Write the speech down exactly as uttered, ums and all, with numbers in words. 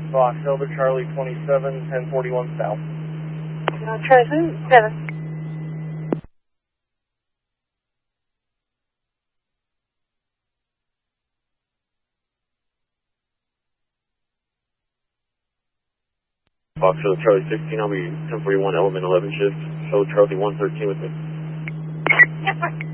Fox, Silver Charlie twenty-seven, ten forty-one South. Uh, Charlie seven. Fox, Silver Charlie sixteen, I'll be ten forty-one, element eleven shift. Silver Charlie one thirteen with me. Yes, sir.